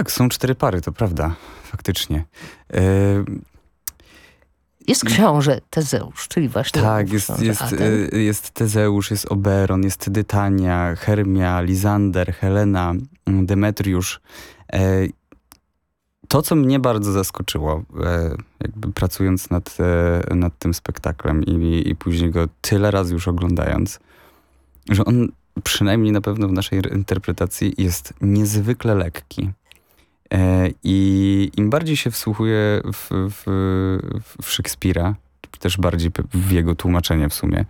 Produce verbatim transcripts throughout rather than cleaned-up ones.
Tak, są cztery pary, to prawda, faktycznie. Yy, Jest książę Tezeusz, czyli właśnie... Tak, jest, jest, jest Tezeusz, jest Oberon, jest Tytania, Hermia, Lizander, Helena, Demetriusz. To, co mnie bardzo zaskoczyło, jakby pracując nad, nad tym spektaklem i, i później go tyle razy już oglądając, że on przynajmniej na pewno w naszej interpretacji jest niezwykle lekki. I im bardziej się wsłuchuję w, w, w Szekspira, też bardziej w jego tłumaczenie w sumie,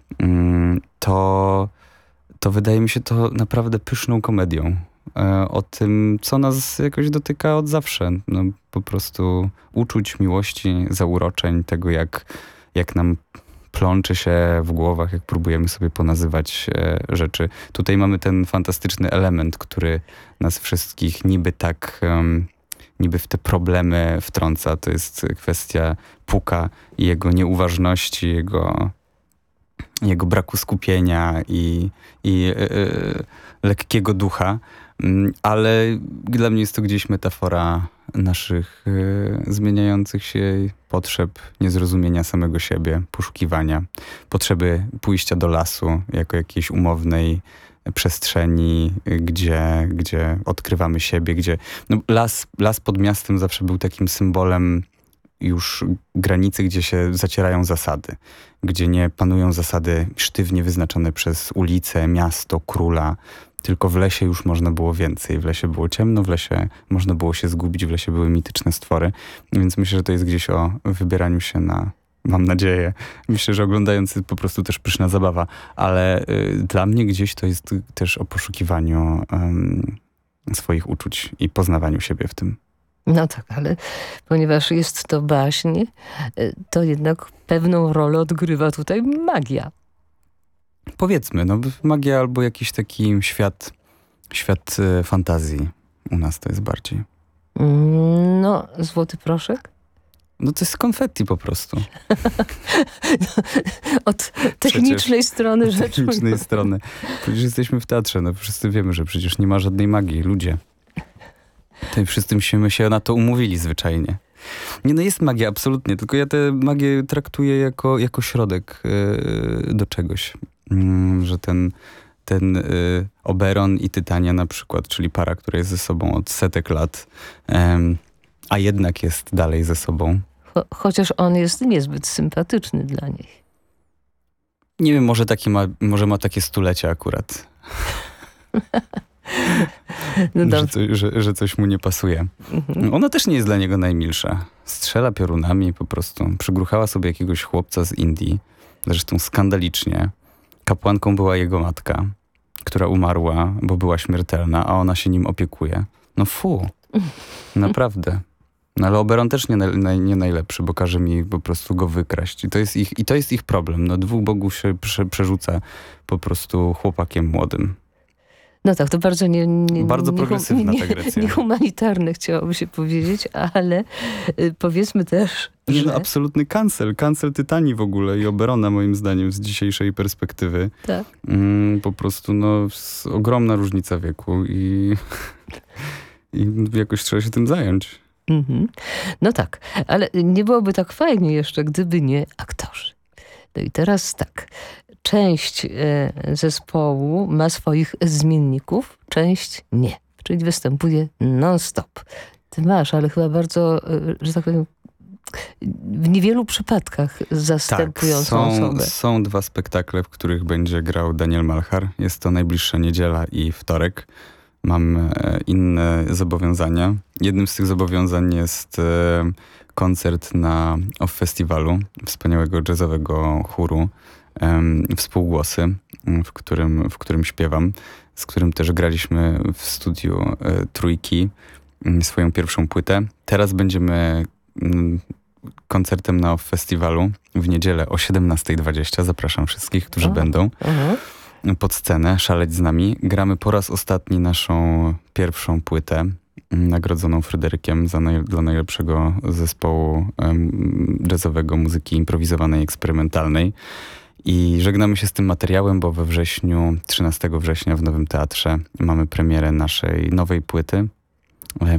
to, to wydaje mi się to naprawdę pyszną komedią. O tym, co nas jakoś dotyka od zawsze. No, po prostu uczuć, miłości, zauroczeń, tego jak, jak nam plącze się w głowach, jak próbujemy sobie ponazywać e, rzeczy. Tutaj mamy ten fantastyczny element, który nas wszystkich niby tak, um, niby w te problemy wtrąca. To jest kwestia Puka i jego nieuważności, jego, jego braku skupienia i, i e, e, lekkiego ducha. Ale dla mnie jest to gdzieś metafora naszych y, zmieniających się potrzeb, niezrozumienia samego siebie, poszukiwania, potrzeby pójścia do lasu jako jakiejś umownej przestrzeni, gdzie, gdzie odkrywamy siebie, gdzie no, las, las pod miastem zawsze był takim symbolem już granicy, gdzie się zacierają zasady, gdzie nie panują zasady sztywnie wyznaczone przez ulicę, miasto, króla. Tylko w lesie już można było więcej. W lesie było ciemno, w lesie można było się zgubić, w lesie były mityczne stwory. Więc myślę, że to jest gdzieś o wybieraniu się na, mam nadzieję, myślę, że oglądając po prostu też pyszna zabawa. Ale y, dla mnie gdzieś to jest też o poszukiwaniu y, swoich uczuć i poznawaniu siebie w tym. No tak, ale ponieważ jest to baśń, to jednak pewną rolę odgrywa tutaj magia. Powiedzmy, no magia albo jakiś taki świat, świat y, fantazji. U nas to jest bardziej. No, złoty proszek? No to jest konfetti po prostu. Od technicznej przecież, strony od rzeczy. Od technicznej strony. Przecież jesteśmy w teatrze, no wszyscy wiemy, że przecież nie ma żadnej magii, ludzie. Tutaj wszyscyśmy się na to umówili zwyczajnie. Nie, no jest magia, absolutnie, tylko ja tę magię traktuję jako, jako środek yy, do czegoś. Yy, że ten, ten yy, Oberon i Tytania na przykład, czyli para, która jest ze sobą od setek lat, yy, a jednak jest dalej ze sobą. Cho- chociaż on jest niezbyt sympatyczny dla nich. Nie wiem, może, taki ma, może ma takie stulecie akurat. No że, co, że, że coś mu nie pasuje. Mhm. Ona też nie jest dla niego najmilsza. Strzela piorunami po prostu. Przygruchała sobie jakiegoś chłopca z Indii. Zresztą skandalicznie. Kapłanką była jego matka, która umarła, bo była śmiertelna, a ona się nim opiekuje. No fu. Naprawdę. No ale Oberon też nie, naj, nie najlepszy, bo każe mi po prostu go wykraść. I to jest ich, i to jest ich problem. No dwóch bogów się prze, przerzuca po prostu chłopakiem młodym. No tak, to bardzo nie, nie, bardzo progresywna nie, ta Grecja. Niehumanitarne chciałoby się powiedzieć, ale y, powiedzmy też, nie, że... no absolutny cancel. Cancel Tytanii w ogóle i Oberona moim zdaniem z dzisiejszej perspektywy. Tak. Mm, po prostu no ogromna różnica wieku i, i jakoś trzeba się tym zająć. Mm-hmm. No tak, ale nie byłoby tak fajnie jeszcze, gdyby nie aktorzy. No i teraz tak, część e, zespołu ma swoich zmienników, część nie. Czyli występuje non-stop. Ty masz, ale chyba bardzo, e, że tak powiem, w niewielu przypadkach zastępującą tak, są, osobę. Są dwa spektakle, w których będzie grał Daniel Malchar. Jest to najbliższa niedziela i wtorek. Mam e, inne zobowiązania. Jednym z tych zobowiązań jest e, koncert na Off Festiwalu, wspaniałego jazzowego chóru e, Współgłosy, w którym, w którym śpiewam, z którym też graliśmy w studiu e, Trójki e, swoją pierwszą płytę. Teraz będziemy m, koncertem na Off Festiwalu w niedzielę o siedemnasta dwadzieścia. Zapraszam wszystkich, którzy o, będą. Uh-huh. Pod scenę, szaleć z nami. Gramy po raz ostatni naszą pierwszą płytę, nagrodzoną Fryderykiem za naj, dla najlepszego zespołu um, jazzowego muzyki improwizowanej, eksperymentalnej. I żegnamy się z tym materiałem, bo we wrześniu, trzynastego września w Nowym Teatrze mamy premierę naszej nowej płyty.